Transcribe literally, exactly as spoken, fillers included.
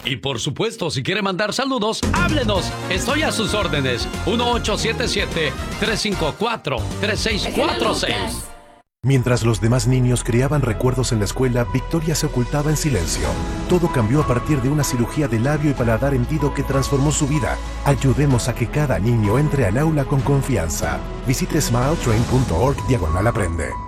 Y por supuesto, si quiere mandar saludos, háblenos. Estoy a sus órdenes. uno ocho siete siete, tres cinco cuatro, tres seis cuatro seis. Mientras los demás niños creaban recuerdos en la escuela, Victoria se ocultaba en silencio. Todo cambió a partir de una cirugía de labio y paladar hendido que transformó su vida. Ayudemos a que cada niño entre al aula con confianza. Visite smiletrain punto org diagonal aprende.